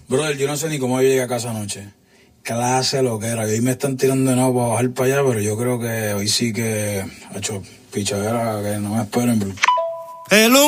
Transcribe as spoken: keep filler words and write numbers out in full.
Brother, yo no sé ni cómo yo llegué a casa anoche. Clase lo que era. Hoy me están tirando de nuevo para bajar para allá, pero yo creo que hoy sí que ha hecho pichadera, que no me esperen, bro. El